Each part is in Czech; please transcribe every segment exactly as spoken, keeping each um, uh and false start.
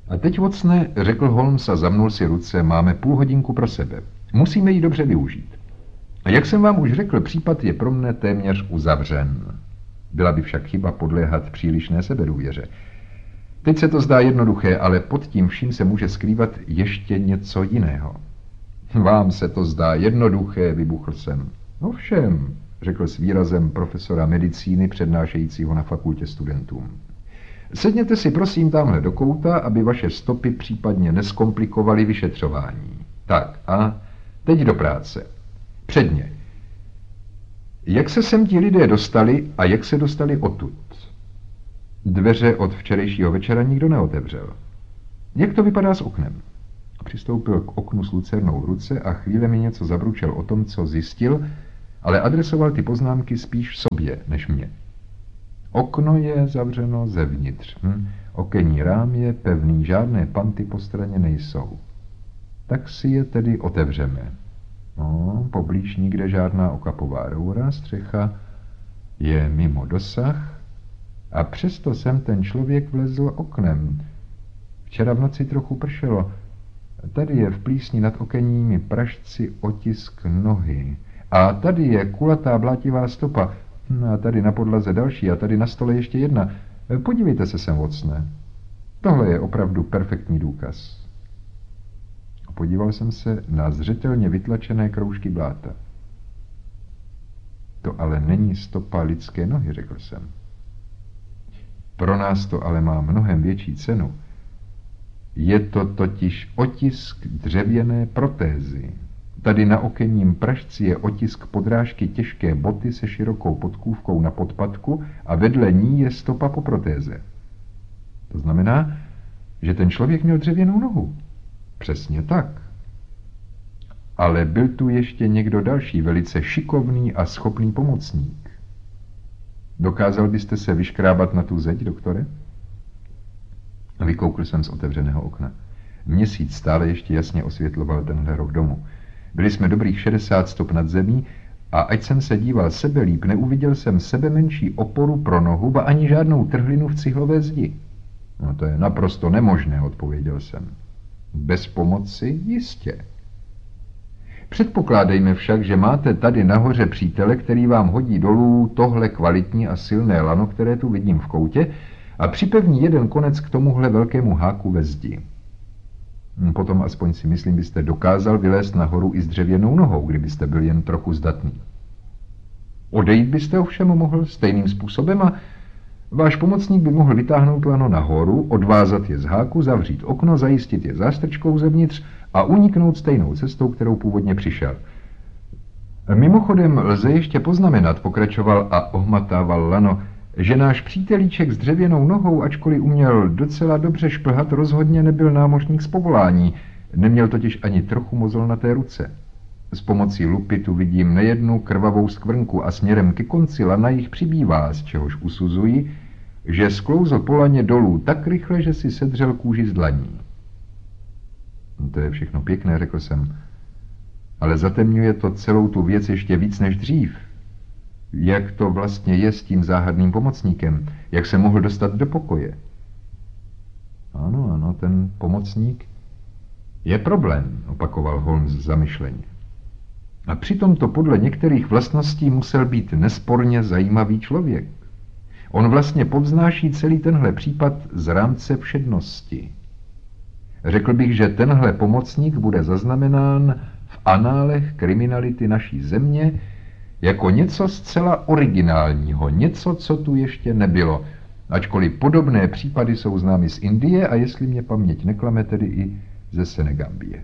A teď, Watsone, řekl Holmes a zamnul si ruce, máme půl hodinku pro sebe. Musíme ji dobře využít. A jak jsem vám už řekl, případ je pro mne téměř uzavřen. Byla by však chyba podléhat přílišné sebedůvěře. Teď se to zdá jednoduché, ale pod tím vším se může skrývat ještě něco jiného. Vám se to zdá jednoduché, vybuchl jsem. Ovšem, řekl s výrazem profesora medicíny přednášejícího na fakultě studentům. Sedněte si prosím tamhle do kouta, aby vaše stopy případně neskomplikovaly vyšetřování. Tak a teď do práce. Předně. Jak se sem ti lidé dostali a jak se dostali odtud? Dveře od včerejšího večera nikdo neotevřel. Jak to vypadá s oknem? Přistoupil k oknu s lucernou v ruce a chvíle mi něco zabručel o tom, co zjistil, ale adresoval ty poznámky spíš sobě než mě. Okno je zavřeno zevnitř. Hm. Okenní rám je pevný, žádné panty po straně nejsou. Tak si je tedy otevřeme. No, poblíž nikde žádná okapová roura, střecha je mimo dosah a přesto sem ten člověk vlezl oknem. Včera v noci trochu pršelo. Tady je v plísni nad okenními pražci otisk nohy. A tady je kulatá blátivá stopa. A tady na podlaze další a tady na stole ještě jedna. Podívejte se sem, Watsone. Tohle je opravdu perfektní důkaz. Podíval jsem se na zřetelně vytlačené kroužky bláta. To ale není stopa lidské nohy, řekl jsem. Pro nás to ale má mnohem větší cenu. Je to totiž otisk dřevěné protézy. Tady na okenním pražci je otisk podrážky těžké boty se širokou podkůvkou na podpatku a vedle ní je stopa po protéze. To znamená, že ten člověk měl dřevěnou nohu. Přesně tak. Ale byl tu ještě někdo další, velice šikovný a schopný pomocník. Dokázal byste se vyškrábat na tu zeď, doktore? Vykoukl jsem z otevřeného okna. Měsíc stále ještě jasně osvětloval tenhle roh domu. Byli jsme dobrých šedesát stop nad zemí a ať jsem se díval sebelíp, neuviděl jsem sebe menší oporu pro nohu, ba ani žádnou trhlinu v cihlové zdi. No to je naprosto nemožné, odpověděl jsem. Bez pomoci jistě. Předpokládejme však, že máte tady nahoře přítele, který vám hodí dolů tohle kvalitní a silné lano, které tu vidím v koutě, a připevní jeden konec k tomuhle velkému háku ve zdi. Potom aspoň si myslím, byste dokázal vylézt nahoru i s dřevěnou nohou, kdybyste byl jen trochu zdatný. Odejít byste ovšem mohl stejným způsobem a váš pomocník by mohl vytáhnout lano nahoru, odvázat je z háku, zavřít okno, zajistit je zástrčkou zevnitř a uniknout stejnou cestou, kterou původně přišel. Mimochodem lze ještě poznamenat, pokračoval a ohmatával lano, že náš přítelíček s dřevěnou nohou, ačkoliv uměl docela dobře šplhat, rozhodně nebyl námořník z povolání, neměl totiž ani trochu mozol na té ruce. S pomocí lupy tu vidím nejednu krvavou skvrnku a směrem ke konci lana jich přibývá, z čehož usuzuji, že sklouzl po laně dolů tak rychle, že si sedřel kůži z dlaní. No to je všechno pěkné, řekl jsem, ale zatemňuje to celou tu věc ještě víc než dřív. Jak to vlastně je s tím záhadným pomocníkem? Jak se mohl dostat do pokoje? Ano, ano, ten pomocník je problém, opakoval Holmes zamyšleně. A přitom to podle některých vlastností musel být nesporně zajímavý člověk. On vlastně povznáší celý tenhle případ z rámce všednosti. Řekl bych, že tenhle pomocník bude zaznamenán v análech kriminality naší země jako něco zcela originálního, něco, co tu ještě nebylo, ačkoliv podobné případy jsou známy z Indie a jestli mě paměť neklame, tedy i ze Senegambie.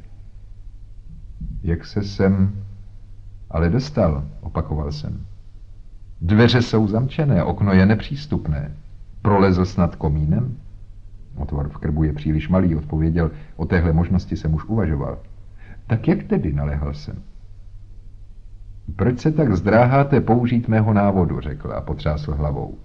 Jak se sem ale dostal, opakoval jsem. Dveře jsou zamčené, okno je nepřístupné. Prolezl snad komínem? Otvor v krbu je příliš malý, odpověděl, o téhle možnosti jsem už uvažoval. Tak jak tedy, naléhal jsem. Proč se tak zdráháte použít mého návodu, řekl a potřásl hlavou.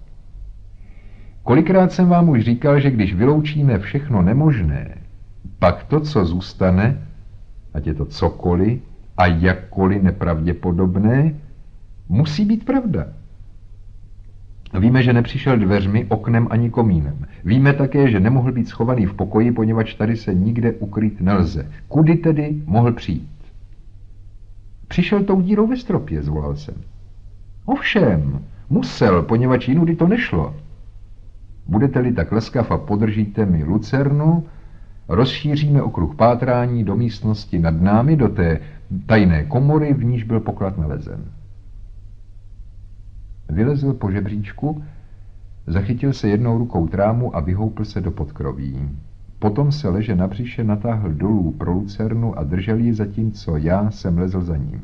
Kolikrát jsem vám už říkal, že když vyloučíme všechno nemožné, pak to, co zůstane, ať je to cokoliv a jakkoliv nepravděpodobné, musí být pravda. Víme, že nepřišel dveřmi, oknem ani komínem. Víme také, že nemohl být schovaný v pokoji, poněvadž tady se nikde ukrýt nelze. Kudy tedy mohl přijít? Přišel tou dírou ve stropě, zvolal jsem. Ovšem, musel, poněvadž jinudy to nešlo. Budete-li tak laskav a podržíte mi lucernu, rozšíříme okruh pátrání do místnosti nad námi, do té tajné komory, v níž byl poklad nalezen. Vylezl po žebříčku, zachytil se jednou rukou trámu a vyhoupl se do podkroví. Potom se leže na břiše natáhl dolů pro lucernu a držel ji, zatímco já jsem lezl za ním.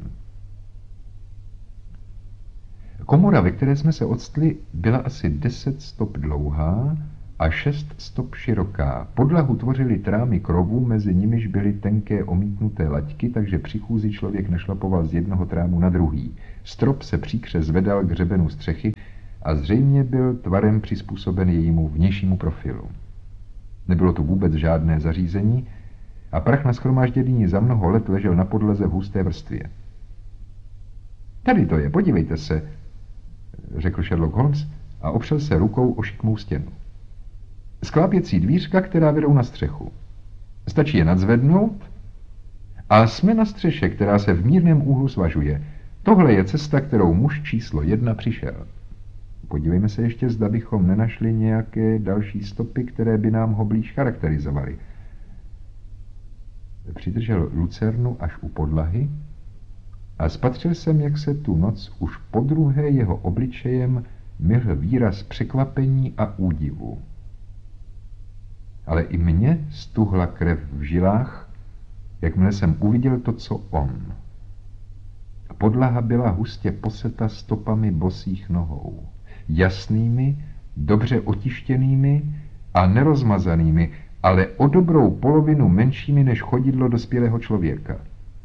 Komora, ve které jsme se odstli, byla asi deset stop dlouhá a šest stop široká. Podlahu tvořily trámy krovů, mezi nimiž byly tenké omítnuté laťky, takže při chůzi člověk našlapoval z jednoho trámu na druhý. Strop se příkře zvedal k hřebenu střechy a zřejmě byl tvarem přizpůsoben jejímu vnějšímu profilu. Nebylo tu vůbec žádné zařízení a prach nashromážděný za mnoho let ležel na podlaze v husté vrstvě. Tady to je, podívejte se, řekl Sherlock Holmes a opřel se rukou o šikmou stěnu. Sklápěcí dvířka, která vedou na střechu. Stačí je nadzvednout a jsme na střeše, která se v mírném úhlu svažuje. Tohle je cesta, kterou muž číslo jedna přišel. Podívejme se ještě, zda bychom nenašli nějaké další stopy, které by nám ho blíž charakterizovaly. Přidržel lucernu až u podlahy a spatřil jsem, jak se tu noc už podruhé jeho obličejem myhl výraz překvapení a údivu. Ale i mně stuhla krev v žilách, jakmile jsem uviděl to, co on. Podlaha byla hustě poseta stopami bosých nohou. Jasnými, dobře otištěnými a nerozmazanými, ale o dobrou polovinu menšími než chodidlo dospělého člověka.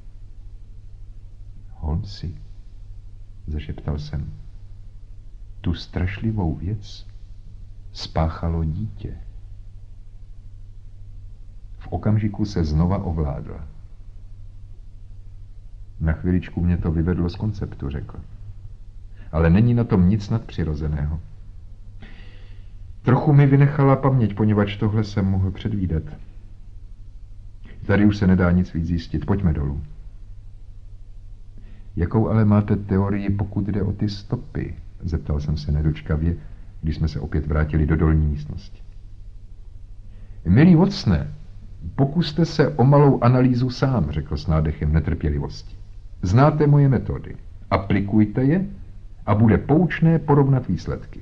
Holmesi, zašeptal jsem, tu strašlivou věc spáchalo dítě. V okamžiku se znova ovládl. Na chviličku mě to vyvedlo z konceptu, řekl. Ale není na tom nic nadpřirozeného. Trochu mi vynechala paměť, poněvadž tohle jsem mohl předvídat. Tady už se nedá nic víc zjistit, pojďme dolů. Jakou ale máte teorii, pokud jde o ty stopy? Zeptal jsem se nedočkavě, když jsme se opět vrátili do dolní místnosti. Milý Watsone, pokuste se o malou analýzu sám, řekl s nádechem netrpělivosti. Znáte moje metody, aplikujte je a bude poučné porovnat výsledky.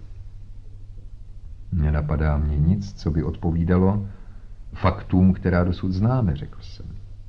Nenapadá mě nic, co by odpovídalo faktům, která dosud známe, řekl jsem.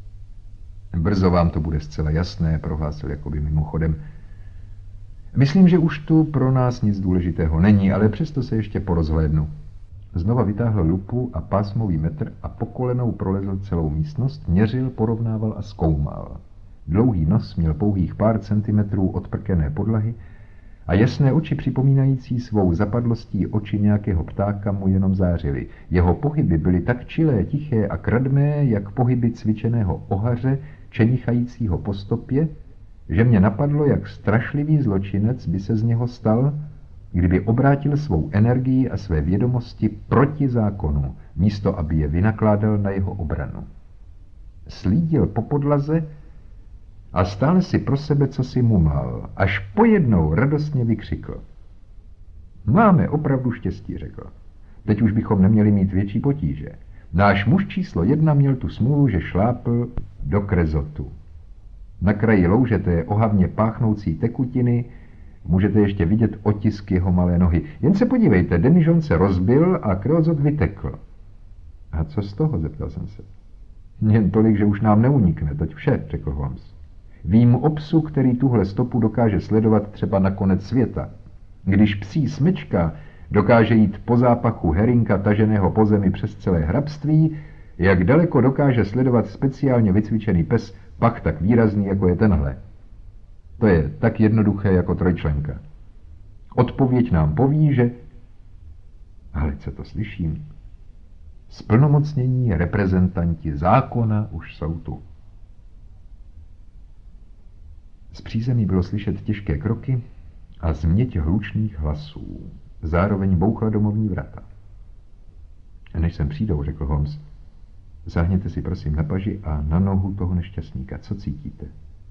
Brzo vám to bude zcela jasné, prohlásil jakoby mimochodem. Myslím, že už tu pro nás nic důležitého není, ale přesto se ještě porozhlédnu. Znova vytáhl lupu a pásmový metr a po kolenou prolezl celou místnost, měřil, porovnával a zkoumal. Dlouhý nos měl pouhých pár centimetrů od prkené podlahy a jasné oči připomínající svou zapadlostí oči nějakého ptáka mu jenom zářily. Jeho pohyby byly tak čilé, tiché a kradmé, jak pohyby cvičeného ohaře, čenichajícího po stopě, že mě napadlo, jak strašlivý zločinec by se z něho stal, kdyby obrátil svou energii a své vědomosti proti zákonu, místo aby je vynakládal na jeho obranu. Slídil po podlaze a stále si pro sebe cosi mumlal, až pojednou radostně vykřikl. Máme opravdu štěstí, řekl. Teď už bychom neměli mít větší potíže. Náš muž číslo jedna měl tu smůlu, že šlápl do krezotu. Na kraji louže té ohavně páchnoucí tekutiny můžete ještě vidět otisk jeho malé nohy. Jen se podívejte, demižon se rozbil a krezot vytekl. A co z toho, zeptal jsem se. Jen tolik, že už nám neunikne, toť vše, řekl Holmes. Vím o psu, který tuhle stopu dokáže sledovat třeba na konec světa. Když psí smyčka dokáže jít po zápachu herinka taženého po zemi přes celé hrabství, jak daleko dokáže sledovat speciálně vycvičený pes, pak tak výrazný, jako je tenhle. To je tak jednoduché jako trojčlenka. Odpověď nám poví, že... Ale co to slyším? Splnomocnění reprezentanti zákona už jsou tu. Z přízemí bylo slyšet těžké kroky a změť hlučných hlasů. Zároveň bouchla domovní vrata. Než sem přijdou, řekl Holmes, sáhněte si prosím na paži a na nohu toho nešťastníka. Co cítíte?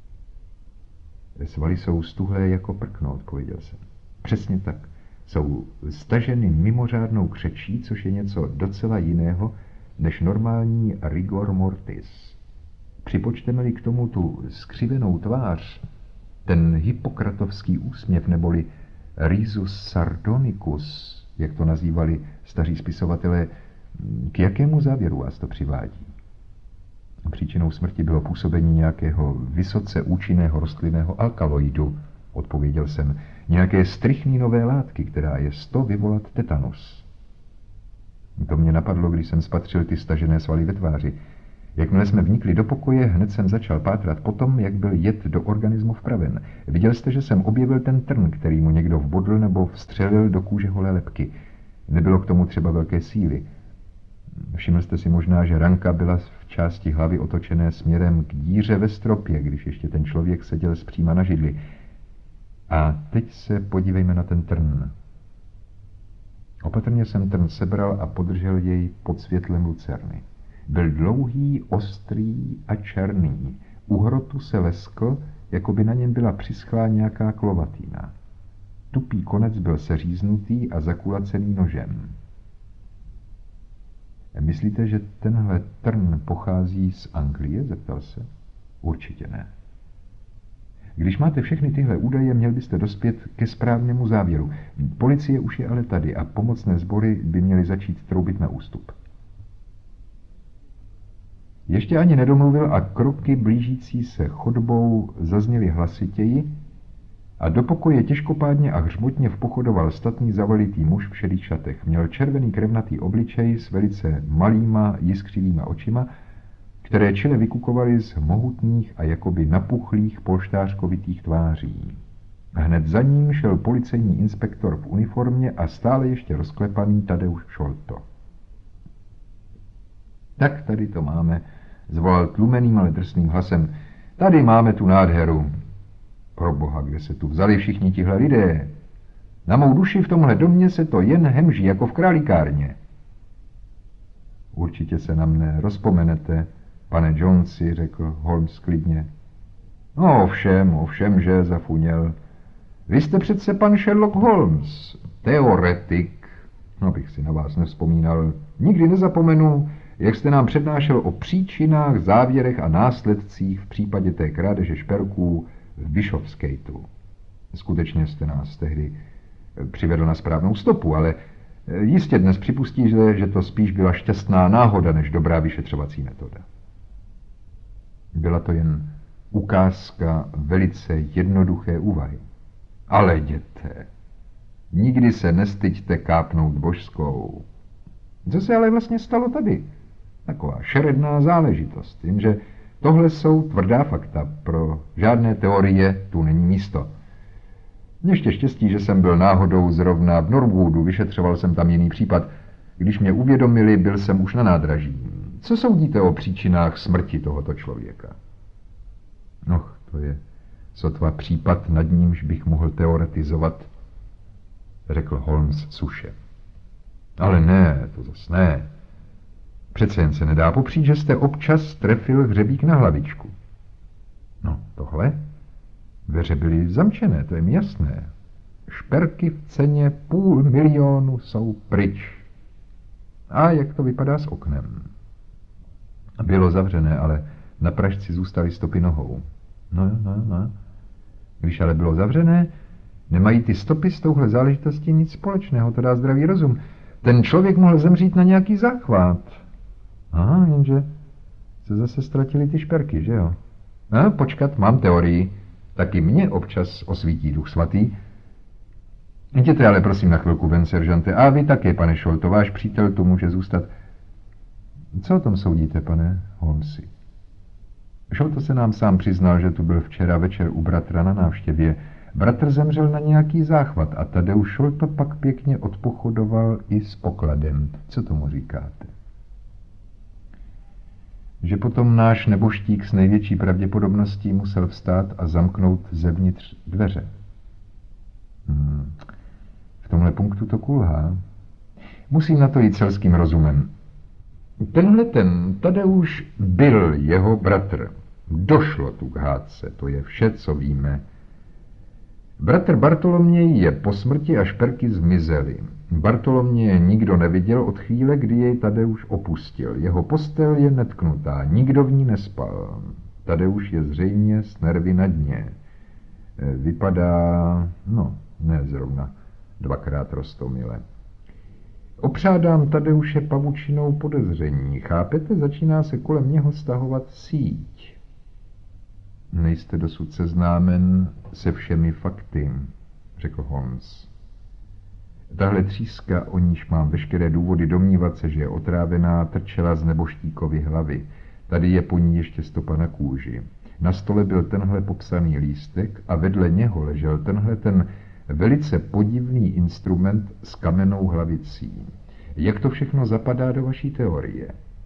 Svaly jsou stuhlé jako prkno, odpověděl jsem. Přesně tak. Jsou staženy mimořádnou křečí, což je něco docela jiného než normální rigor mortis. Připočteme-li k tomu tu skřivenou tvář, ten hippokratovský úsměv, neboli risus sardonicus, jak to nazývali staří spisovatelé, k jakému závěru vás to přivádí? Příčinou smrti bylo působení nějakého vysoce účinného rostlinného alkaloidu, odpověděl jsem, nějaké strychninové látky, která je sto vyvolat tetanus. To mě napadlo, když jsem spatřil ty stažené svaly ve tváři. Jakmile jsme vnikli do pokoje, hned jsem začal pátrat po tom, jak byl jed do organismu vpraven. Viděl jste, že jsem objevil ten trn, který mu někdo vbodl nebo vstřelil do kůže holé lebky. Nebylo k tomu třeba velké síly. Všiml jste si možná, že ranka byla v části hlavy otočené směrem k díře ve stropě, když ještě ten člověk seděl zpříma na židli. A teď se podívejme na ten trn. Opatrně jsem trn sebral a podržel jej pod světlem lucerny. Byl dlouhý, ostrý a černý. U hrotu se leskl, jako by na něm byla přischlá nějaká klovatýna. Tupý konec byl seříznutý a zakulacený nožem. Myslíte, že tenhle trn pochází z Anglie? Zeptal se. Určitě ne. Když máte všechny tyhle údaje, měl byste dospět ke správnému závěru. Policie už je ale tady a pomocné sbory by měly začít troubit na ústup. Ještě ani nedomluvil a kroky blížící se chodbou zazněly hlasitěji a do pokoje těžkopádně a hřmotně vpochodoval statný zavalitý muž v šedých šatech. Měl červený krevnatý obličej s velice malýma jiskřivýma očima, které čile vykukovaly z mohutných a jakoby napuchlých polštářkovitých tváří. Hned za ním šel policejní inspektor v uniformě a stále ještě rozklepaný Tadeusz Šolto. Tak tady to máme, zvolal tlumeným, ale drsným hlasem. Tady máme tu nádheru. Proboha, kde se tu vzali všichni tihle lidé? Na mou duši v tomhle domě se to jen hemží jako v králíkárně. Určitě se na mne rozpomenete, pane Jonesi, řekl Holmes klidně. No ovšem, ovšem, že zafuněl. Vy jste přece pan Sherlock Holmes, teoretik. No, bych si na vás nevzpomínal. Nikdy nezapomenu, jak jste nám přednášel o příčinách, závěrech a následcích v případě té krádeže šperků v Bishopsgateu. Skutečně jste nás tehdy přivedl na správnou stopu, ale jistě dnes připustíte, že to spíš byla šťastná náhoda, než dobrá vyšetřovací metoda. Byla to jen ukázka velice jednoduché úvahy. Ale jděte, nikdy se nestyďte kápnout božskou. Co se ale vlastně stalo tady? Taková šeredná záležitost, jenže tohle jsou tvrdá fakta, pro žádné teorie tu není místo. Ještě štěstí, že jsem byl náhodou zrovna v Norwoodu, vyšetřoval jsem tam jiný případ. Když mě uvědomili, byl jsem už na nádraží. Co soudíte o příčinách smrti tohoto člověka? No, to je sotva případ, nad nímž bych mohl teoretizovat, řekl Holmes suše. Ale ne, to zas ne. Přece jen se nedá popřít, že jste občas trefil hřebík na hlavičku. No, tohle? Dveře byly zamčené, to je mi jasné. Šperky v ceně půl milionu jsou pryč. A jak to vypadá s oknem? Bylo zavřené, ale na pražci zůstaly stopy nohou. No, no, no. Když ale bylo zavřené, nemají ty stopy s touhle záležitostí nic společného, to dá zdravý rozum. Ten člověk mohl zemřít na nějaký záchvat. Aha, jenže se zase ztratili ty šperky, že jo? A počkat, mám teorii. Taky mě občas osvítí duch svatý. Jděte ale prosím na chvilku ven, seržante. A vy také, pane Šolto, váš přítel tu může zůstat. Co o tom soudíte, pane Holmesi? Šolto se nám sám přiznal, že tu byl včera večer u bratra na návštěvě. Bratr zemřel na nějaký záchvat a Tadeusz Šolto pak pěkně odpochodoval i s pokladem. Co tomu říkáte? Že potom náš neboštík s největší pravděpodobností musel vstát a zamknout zevnitř dveře. Hmm. V V tomhle punktu to kulhá. Musím na to jít selským rozumem. Tenhle ten Tadeusz byl jeho bratr. Došlo tu k hádce, to je vše, co víme. Bratr Bartoloměj je po smrti a šperky zmizely. Bartoloměje nikdo neviděl od chvíle, kdy jej Tadeusz opustil. Jeho postel je netknutá, nikdo v ní nespal. Tadeusz je zřejmě s nervy na dně. Vypadá, no, ne zrovna, dvakrát roztomile. Opřádám Tadeuše pavučinou podezření. Chápete, začíná se kolem něho stahovat síť. Nejste dosud seznámen se všemi fakty, řekl Holmes. Tahle tříska, o níž mám veškeré důvody domnívat se, že je otrávená, trčela z neboštíkovy hlavy. Tady je po ní ještě stopa na kůži. Na stole byl tenhle popsaný lístek a vedle něho ležel tenhle ten velice podivný instrument s kamennou hlavicí. Jak to všechno zapadá do vaší teorie?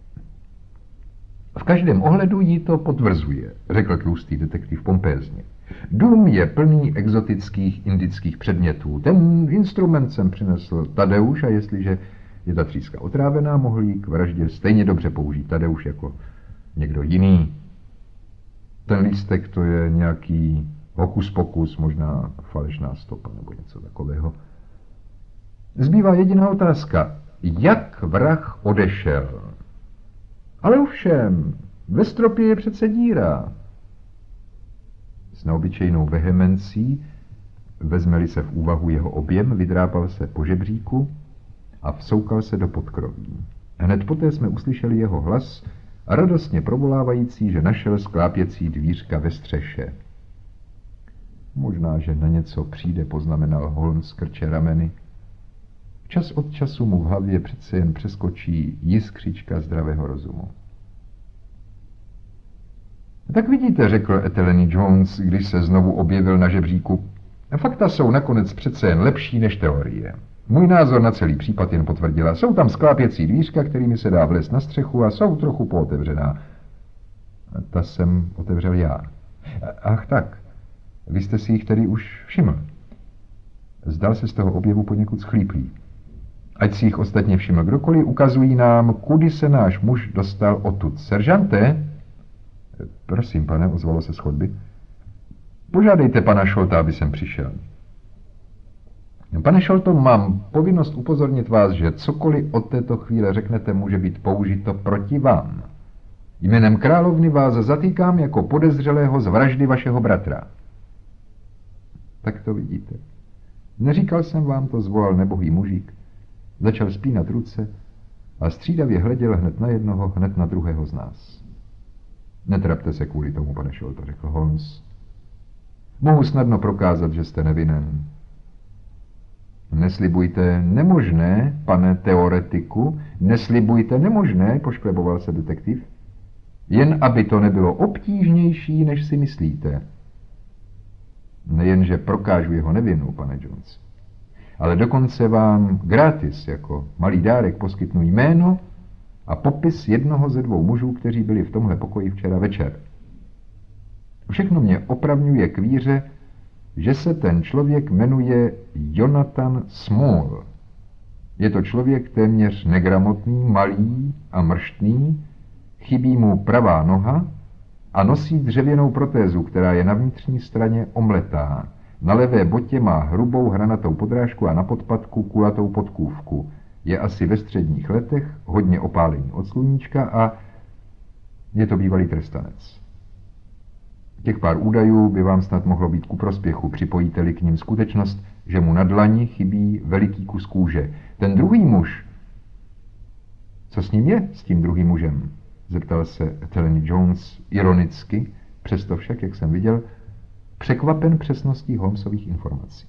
V každém ohledu jí to potvrzuje, řekl tlustý detektiv pompézně. Dům je plný exotických indických předmětů. Ten instrument jsem přinesl Tadeusz a jestliže je ta tříska otrávená, mohl jí k vraždě stejně dobře použít Tadeusz jako někdo jiný. Ten lístek to je nějaký hokus pokus, možná falešná stopa nebo něco takového. Zbývá jediná otázka. Jak vrah odešel? Ale ovšem, ve stropě je přece díra. S neobyčejnou vehemencí, vezme-li se v úvahu jeho objem, vydrápal se po žebříku a vsoukal se do podkroví. Hned poté jsme uslyšeli jeho hlas, radostně provolávající, že našel sklápěcí dvířka ve střeše. Možná, že na něco přijde, poznamenal Holmes krče rameny. Čas od času mu v hlavě přece jen přeskočí jiskřička zdravého rozumu. Tak vidíte, řekl Etheleny Jones, když se znovu objevil na žebříku. Fakta jsou nakonec přece jen lepší než teorie. Můj názor na celý případ jen potvrdila. Jsou tam sklápěcí dvířka, kterými se dá vlézt na střechu a jsou trochu pootevřená. Ta jsem otevřel já. Ach tak, vy jste si jich tedy už všiml. Zdal se z toho objevu poněkud schlíplý. Ať si jich ostatně všiml kdokoliv, ukazují nám, kudy se náš muž dostal odtud. Seržante? Prosím, pane, ozvalo se z chodby. Požádejte pana Šolta, aby sem přišel. Pane Šolto, mám povinnost upozornit vás, že cokoliv od této chvíle řeknete, může být použito proti vám. Jménem královny vás zatýkám jako podezřelého z vraždy vašeho bratra. Tak to vidíte. Neříkal jsem vám to, zvolal nebohý mužík. Začal spínat ruce a střídavě hleděl hned na jednoho, hned na druhého z nás. Netrapte se kvůli tomu, pane Šolto, řekl Holmes. Mohu snadno prokázat, že jste nevinen. Neslibujte nemožné, pane teoretiku, neslibujte nemožné, poškleboval se detektiv. Jen aby to nebylo obtížnější, než si myslíte. Nejenže prokážu jeho nevinu, pane Jones, ale dokonce vám gratis jako malý dárek poskytnu jméno a popis jednoho ze dvou mužů, kteří byli v tomhle pokoji včera večer. Všechno mě opravňuje k víře, že se ten člověk jmenuje Jonathan Small. Je to člověk téměř negramotný, malý a mrštný, chybí mu pravá noha a nosí dřevěnou protézu, která je na vnitřní straně omletá. Na levé botě má hrubou hranatou podrážku a na podpatku kulatou podkůvku. Je asi ve středních letech, hodně opálený od sluníčka a je to bývalý trestanec. Těch pár údajů by vám snad mohlo být ku prospěchu, připojíte-li k ním skutečnost, že mu na dlani chybí veliký kus kůže. Ten druhý muž, co s ním je, s tím druhým mužem? Zeptal se Etheleny Jones ironicky, přesto však, jak jsem viděl, překvapen přesností Holmesových informací.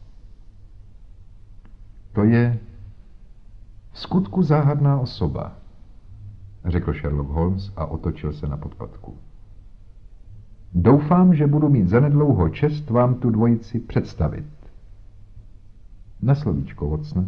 To je v skutku záhadná osoba, řekl Sherlock Holmes a otočil se na podpatku. Doufám, že budu mít zanedlouho čest vám tu dvojici představit. Na slovíčko, Watsone.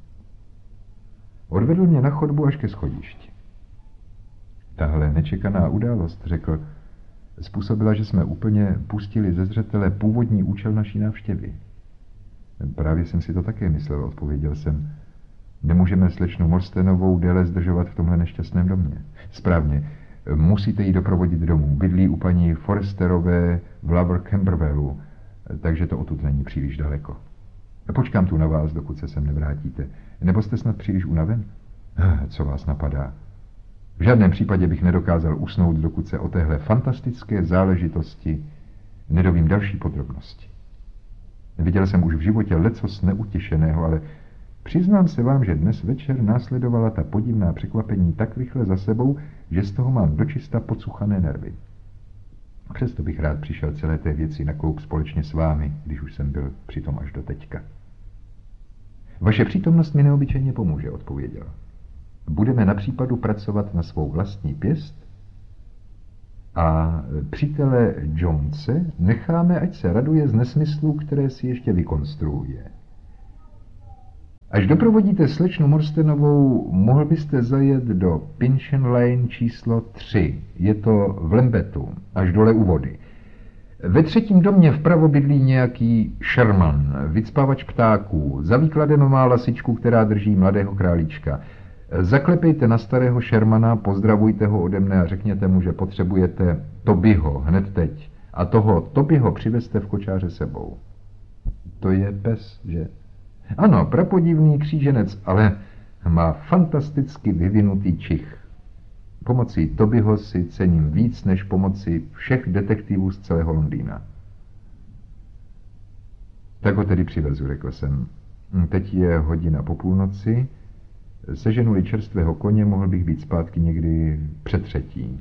Odvedl mě na chodbu až ke schodišti. Tahle nečekaná událost, řekl, způsobila, že jsme úplně pustili ze zřetele původní účel naší návštěvy. Právě jsem si to také myslel, odpověděl jsem. Nemůžeme slečnu Morstenovou déle zdržovat v tomhle nešťastném domě. Správně. Musíte ji doprovodit domů. Bydlí u paní Forresterové v Lower Camberwellu, takže to odtud není příliš daleko. Počkám tu na vás, dokud se sem nevrátíte. Nebo jste snad příliš unaven? Co vás napadá? V žádném případě bych nedokázal usnout, dokud se o téhle fantastické záležitosti nedovím další podrobnosti. Viděl jsem už v životě lecos neutěšeného, ale přiznám se vám, že dnes večer následovala ta podivná překvapení tak rychle za sebou, že z toho mám dočista pocuchané nervy. Přesto bych rád přišel celé té věci na kloup společně s vámi, když už jsem byl přitom až do teďka. Vaše přítomnost mi neobyčejně pomůže, odpověděl. Budeme na případu pracovat na svou vlastní pěst a přítele Jonese necháme, ať se raduje z nesmyslů, které si ještě vykonstruuje. Až doprovodíte slečnu Morstenovou, mohl byste zajet do Pinchin Lane číslo tři. Je to v Lembetu, až dole u vody. Ve třetím domě vpravo bydlí nějaký Sherman, vycpávač ptáků. Za výkladem má lasičku, která drží mladého králíčka. Zaklepejte na starého Shermana, pozdravujte ho ode mne a řekněte mu, že potřebujete Tobyho hned teď. A toho Tobyho přivezte v kočáře sebou. To je pes, že? Ano, prapodivný kříženec, ale má fantasticky vyvinutý čich. Pomocí Tobyho si cením víc, než pomocí všech detektivů z celého Londýna. Tak ho tedy přivezu, řekl jsem. Teď je hodina po půlnoci. Seženu-li čerstvého koně, mohl bych být zpátky někdy před třetí.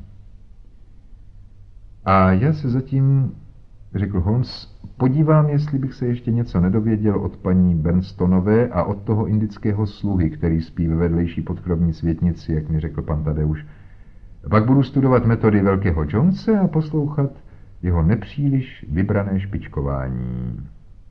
A já se zatím, řekl Holmes, podívám, jestli bych se ještě něco nedověděl od paní Bernsteinové a od toho indického sluhy, který spí ve vedlejší podkrovní světnici, jak mi řekl pan Tadeusz. Pak budu studovat metody velkého Jonese a poslouchat jeho nepříliš vybrané špičkování.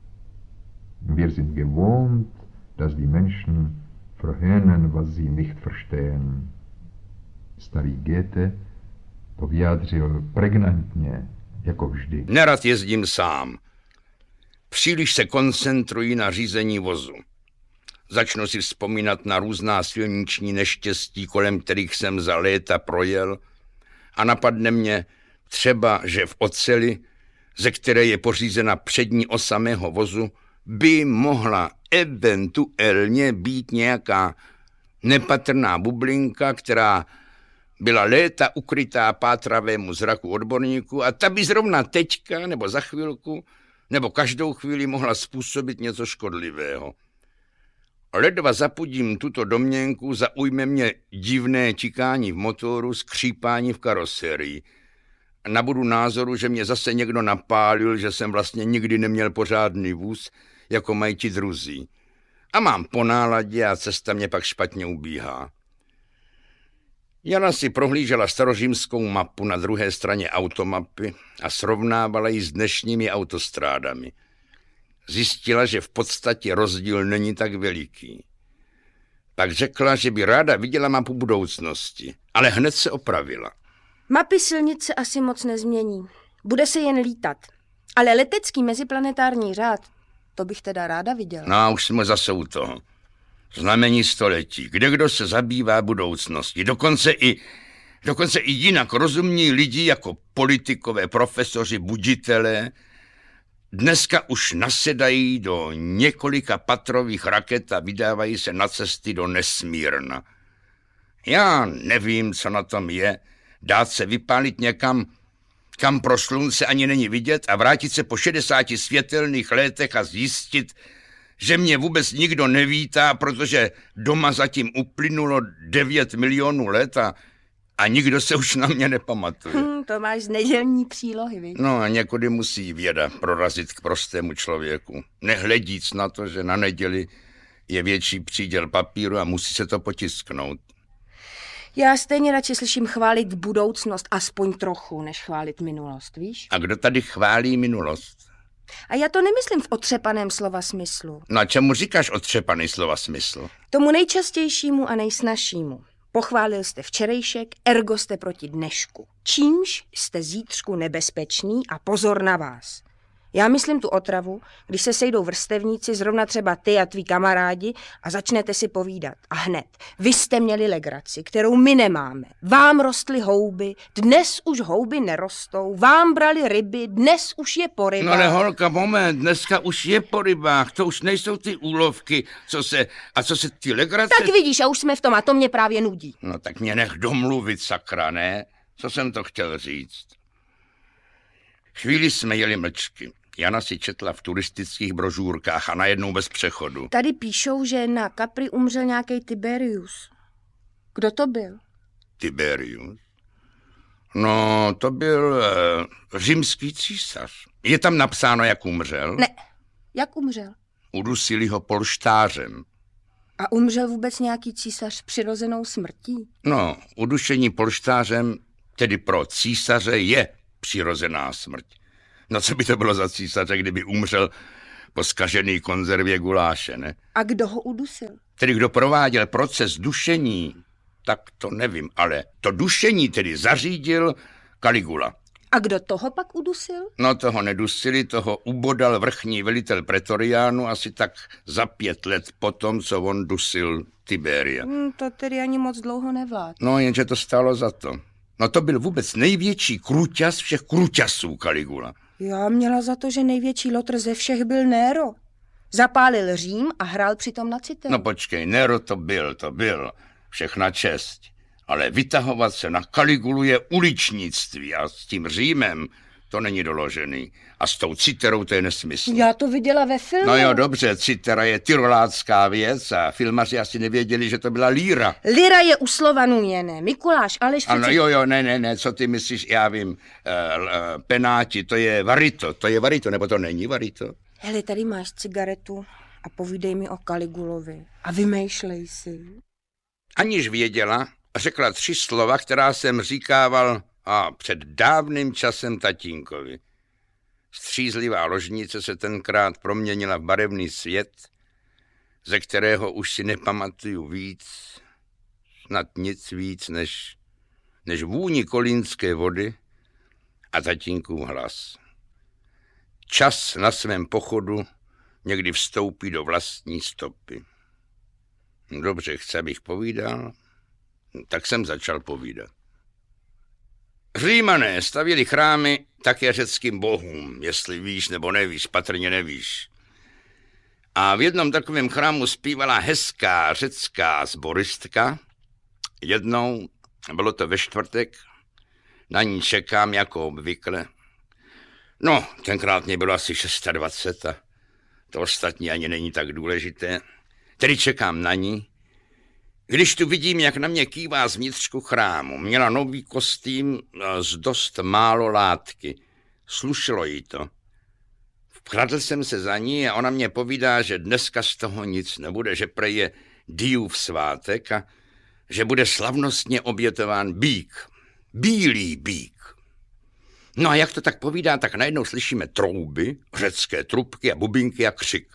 Wir sind gewohnt, dass die Menschen verhöhnen, was sie nicht verstehen. Starý Goethe to vyjádřil pregnantně, jako vždy. Nerad jezdím sám. Příliš se koncentruji na řízení vozu. Začnu si vzpomínat na různá silniční neštěstí, kolem kterých jsem za léta projel, a napadne mě třeba, že v oceli, ze které je pořízena přední osa mého vozu, by mohla eventuálně být nějaká nepatrná bublinka, která byla léta ukrytá pátravému zraku odborníků a ta by zrovna teďka, nebo za chvilku, nebo každou chvíli mohla způsobit něco škodlivého. Ledva zapudím tuto domněnku, zaujme mě divné tikání v motoru, skřípání v karoserii. Nabudu názoru, že mě zase někdo napálil, že jsem vlastně nikdy neměl pořádný vůz, jako mají ti druzí. A mám po náladě a cesta mě pak špatně ubíhá. Jana si prohlížela starořímskou mapu na druhé straně automapy a srovnávala ji s dnešními autostrádami. Zjistila, že v podstatě rozdíl není tak veliký. Pak řekla, že by ráda viděla mapu budoucnosti, ale hned se opravila. Mapy silnice asi moc nezmění. Bude se jen lítat. Ale letecký meziplanetární řád, to bych teda ráda viděla. No, už jsme zase u toho. Znamení století, kde kdo se zabývá budoucností. Dokonce i, dokonce i jinak rozumní lidi jako politikové, profesoři, buditelé, dneska už nasedají do několika patrových raket a vydávají se na cesty do nesmírna. Já nevím, co na tom je, dát se vypálit někam, kam pro slunce ani není vidět a vrátit se po šedesáti světelných létech a zjistit, že mě vůbec nikdo nevítá, protože doma zatím uplynulo devět milionů let a, a nikdo se už na mě nepamatuje. Hmm, to máš z nedělní přílohy, víš? No a někdy musí věda prorazit k prostému člověku. Nehledíc na to, že na neděli je větší příděl papíru a musí se to potisknout. Já stejně radši slyším chválit budoucnost aspoň trochu, než chválit minulost, víš? A kdo tady chválí minulost? A já to nemyslím v otřepaném slova smyslu. No a čemu říkáš otřepaný slova smysl? Tomu nejčastějšímu a nejsnažšímu. Pochválil jste včerejšek, ergo jste proti dnešku. Čímž jste zítřku nebezpečný a pozor na vás. Já myslím tu otravu, když se sejdou vrstevníci, zrovna třeba ty a tví kamarádi a začnete si povídat. A hned, vy jste měli legraci, kterou my nemáme. Vám rostly houby, dnes už houby nerostou, vám brali ryby, dnes už je po rybách. No ale holka, moment, dneska už je po rybách, to už nejsou ty úlovky, co se, a co se ty legrace... Tak vidíš, a už jsme v tom a to mě právě nudí. No tak mě nech domluvit, sakra, ne? Co jsem to chtěl říct? Chvíli jsme jeli mlčky. Jana si četla v turistických brožurkách a najednou bez přechodu. Tady píšou, že na Capri umřel nějaký Tiberius. Kdo to byl? Tiberius? No, to byl e, římský císař. Je tam napsáno, jak umřel? Ne, jak umřel? Udusili ho polštářem. A umřel vůbec nějaký císař přirozenou smrtí? No, udušení polštářem, tedy pro císaře, je přirozená smrť. No co by to bylo za císaře, kdyby umřel po zkažený konzervě guláše, ne? A kdo ho udusil? Tedy kdo prováděl proces dušení, tak to nevím, ale to dušení tedy zařídil Caligula. A kdo toho pak udusil? No toho nedusili, toho ubodal vrchní velitel Pretoriánu asi tak za pět let potom, co on dusil Tiberia. Hmm, to tedy ani moc dlouho nevládl. No jenže to stálo za to. No to byl vůbec největší kruťas všech kruťasů Caligula. Já měla za to, že největší lotr ze všech byl Nero. Zapálil Řím a hrál přitom na citel. No počkej, Nero to byl, to byl. Všechna čest. Ale vytahovat se na Caligulu je uličnictví a s tím Římem to není doložený. A s tou citerou to je nesmysl. Já to viděla ve filmu. No jo, dobře, citera je tyrolácká věc a filmaři asi nevěděli, že to byla líra. Lira je u Slovanů měné. Mikuláš, Aleš... Ano, jo, jo, ne, ne, ne, co ty myslíš, já vím, uh, uh, penáti, to je varito, to je varito, nebo to není varito? Hele, tady máš cigaretu a povídej mi o Caligulovi a vymýšlej si. Aniž věděla, řekla tři slova, která jsem říkával a před dávným časem tatínkovi. Střízlivá ložnice se tenkrát proměnila v barevný svět, ze kterého už si nepamatuju víc, snad nic víc, než, než vůni kolínské vody a tatínkův hlas. Čas na svém pochodu někdy vstoupí do vlastní stopy. Dobře, chce, abych povídal, tak jsem začal povídat. Římané stavěli chrámy také řeckým bohům, jestli víš nebo nevíš, patrně nevíš. A v jednom takovém chrámu zpívala hezká řecká sboristka. Jednou, bylo to ve čtvrtek, na ní čekám jako obvykle. No, tenkrát mě bylo asi dvacet šest a to ostatní ani není tak důležité. Tedy čekám na ní. Když tu vidím, jak na mě kývá z vnitřku chrámu, měla nový kostým z dost málo látky. Slušelo jí to. Vkradl jsem se za ní a ona mě povídá, že dneska z toho nic nebude, že prej je Diův svátek a že bude slavnostně obětován býk. Bílý býk. No a jak to tak povídá, tak najednou slyšíme trouby, řecké trubky a bubinky a křik.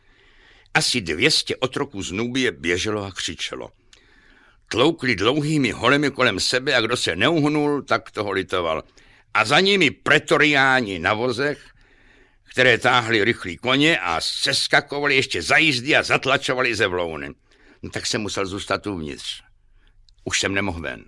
Asi dvě stě otroků z Nubie běželo a křičelo. Tloukli dlouhými holemi kolem sebe a kdo se neuhnul, tak toho litoval. A za nimi pretoriáni na vozech, které táhli rychlí koně a seskakovali ještě za jízdy a zatlačovali ze vlouny. No tak jsem musel zůstat uvnitř. Už jsem nemohl ven.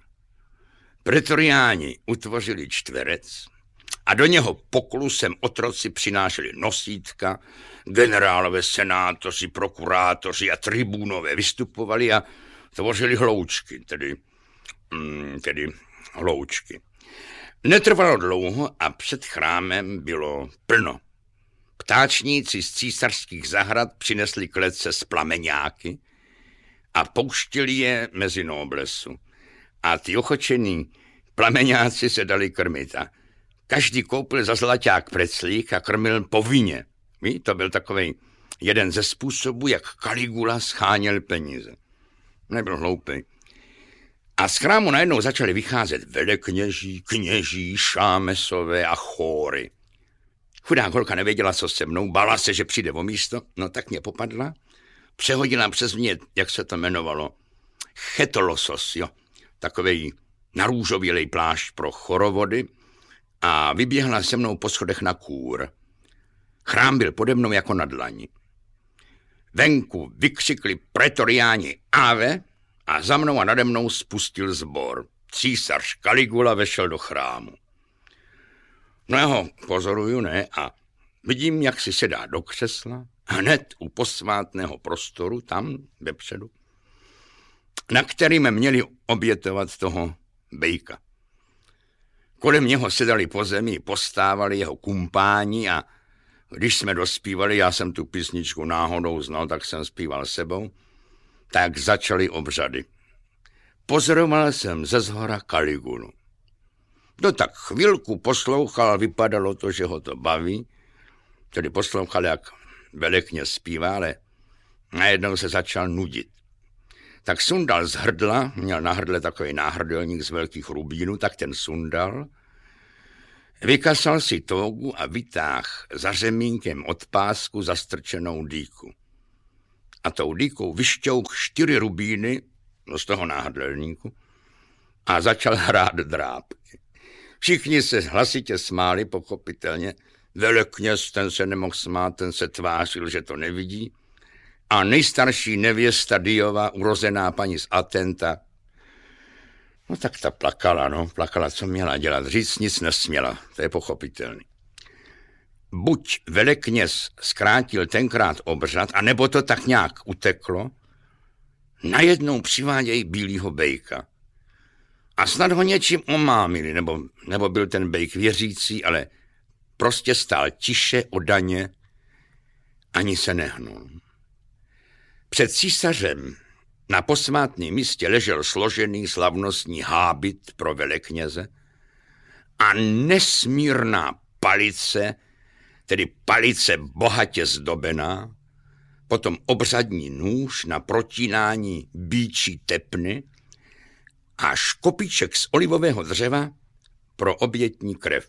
Pretoriáni utvořili čtverec a do něho poklusem otroci přinášeli nosítka, generálové, senátoři, prokurátoři a tribunové vystupovali a tvořili hloučky, tedy, mm, tedy hloučky. Netrvalo dlouho a před chrámem bylo plno. Ptáčníci z císařských zahrad přinesli klece s plameňáky a pouštěli je mezi noblesu. A ty ochočený plameňáci se dali krmit a každý koupil za zlaťák preclík a krmil povinně. Ví? To byl takovej jeden ze způsobů, jak Caligula scháněl peníze. Nebyl hloupý. A z chrámu najednou začali vycházet velekněží, kněží, šámesové a chóry. Chudá holka nevěděla, co se mnou, bála se, že přijde o místo, no tak mě popadla. Přehodila přes mě, jak se to jmenovalo, chetolosos, jo, takovej narůžovělej plášť pro chorovody a vyběhla se mnou po schodech na kůr. Chrám byl pode mnou jako na dlani. Venku vykřikli pretoriáni Ave a za mnou a nade mnou spustil sbor. Císař Kaligula vešel do chrámu. No já ho pozoruju, ne, a vidím, jak si sedá do křesla, hned u posvátného prostoru, tam vepředu, na kterým měli obětovat toho bejka. Kolem něho sedali po zemi, postávali jeho kumpáni a když jsme dospívali, já jsem tu písničku náhodou znal, tak jsem zpíval sebou, tak začaly obřady. Pozoroval jsem ze zhora Kaligulu. No tak chvilku poslouchal, vypadalo to, že ho to baví, tedy poslouchal, jak velekněz zpívá, ale najednou se začal nudit. Tak sundal z hrdla, měl na hrdle takový náhrdelník z velkých rubínů, tak ten sundal, vykasal si tógu a vytáhl za řemínkem od pásku zastrčenou dýku. A tou dýkou vyšťouch čtyři rubíny no z toho náhrdelníku a začal hrát drápky. Všichni se hlasitě smáli, pochopitelně. Velekněz, ten se nemohl smát, ten se tvářil, že to nevidí. A nejstarší nevěsta Diova, urozená paní z Atenta, no tak ta plakala, no, plakala, co měla dělat. Říct nic nesměla, to je pochopitelný. Buď velekněz zkrátil tenkrát obřad, anebo to tak nějak uteklo, najednou přivádějí bílýho bejka. A snad ho něčím omámili, nebo, nebo byl ten bejk věřící, ale prostě stál tiše, odaně, ani se nehnul. Před císařem na posvátném místě ležel složený slavnostní hábit pro velekněze a nesmírná palice, tedy palice bohatě zdobená, potom obřadní nůž na protínání býčí tepny a škopíček z olivového dřeva pro obětní krev.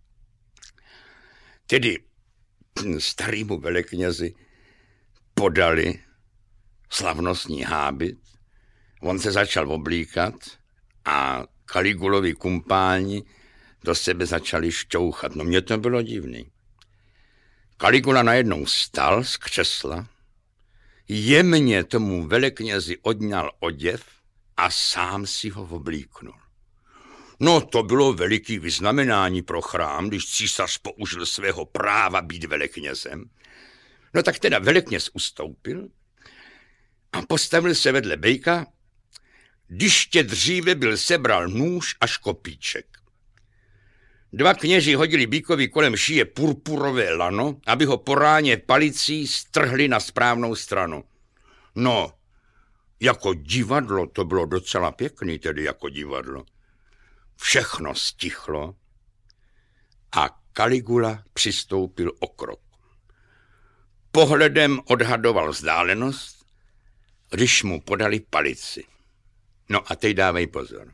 Tedy starýmu veleknězi podali slavnostní hábit, on se začal oblíkat a Kaligulovi kumpáni do sebe začali šťouchat. No mně to bylo divný. Kaligula najednou vstal z křesla, jemně tomu veleknězi odňal oděv a sám si ho oblíknul. No to bylo veliký vyznamenání pro chrám, když císař použil svého práva být veleknězem. No tak teda velekněz ustoupil a postavil se vedle bejka, když tě dříve byl sebral nůž a škopíček. Dva kněži hodili býkovi kolem šíje purpurové lano, aby ho po ráně palicí strhli na správnou stranu. No, jako divadlo to bylo docela pěkný, tedy jako divadlo. Všechno stichlo a Kaligula přistoupil o krok. Pohledem odhadoval vzdálenost, když mu podali palici. No a teď dávej pozor.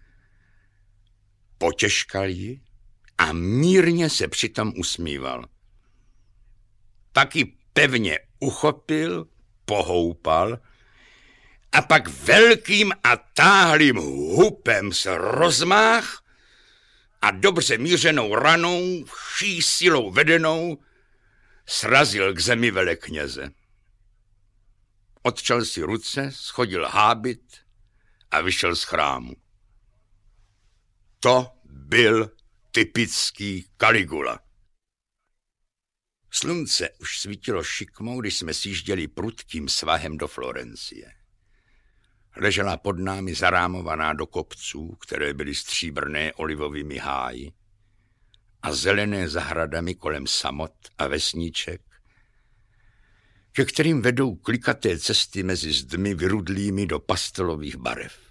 Potěžkal ji a mírně se přitom usmíval. Pak ji pevně uchopil, pohoupal a pak velkým a táhlým hupem se rozmáh a dobře mířenou ranou, vší silou vedenou, srazil k zemi velekněze. Otčal si ruce, schodil hábit a vyšel z chrámu. To byl typický Kaligula. Slunce už svítilo šikmou, když jsme sjížděli prudkým svahem do Florencie. Ležela pod námi zarámovaná do kopců, které byly stříbrné olivovými háji a zelené zahradami kolem samot a vesníček, ke kterým vedou klikaté cesty mezi zdmi vyrudlými do pastelových barev.